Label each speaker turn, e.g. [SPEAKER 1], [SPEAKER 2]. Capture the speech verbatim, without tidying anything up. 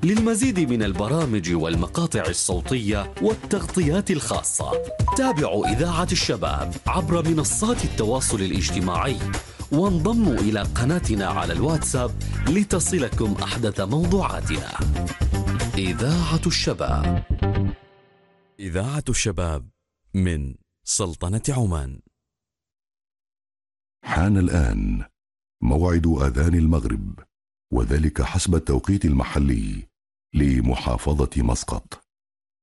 [SPEAKER 1] للمزيد من البرامج والمقاطع الصوتية والتغطيات الخاصة تابعوا إذاعة الشباب عبر منصات التواصل الاجتماعي، وانضموا إلى قناتنا على الواتساب لتصلكم أحدث موضوعاتنا. إذاعة الشباب.
[SPEAKER 2] إذاعة الشباب من سلطنة عمان.
[SPEAKER 3] حان الآن موعد آذان المغرب، وذلك حسب التوقيت المحلي لمحافظة مسقط.